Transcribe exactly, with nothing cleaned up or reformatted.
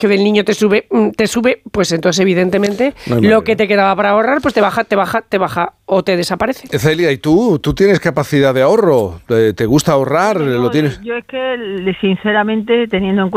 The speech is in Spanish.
que el niño te sube, te sube, pues entonces evidentemente No hay lo manera. que te quedaba para ahorrar, pues te baja, te baja, te baja o te desaparece. Celia, ¿y tú? ¿Tú tienes capacidad de ahorro? ¿Te, te gusta ahorrar? No, ¿Lo tienes? Yo es que, sinceramente, teniendo en cuenta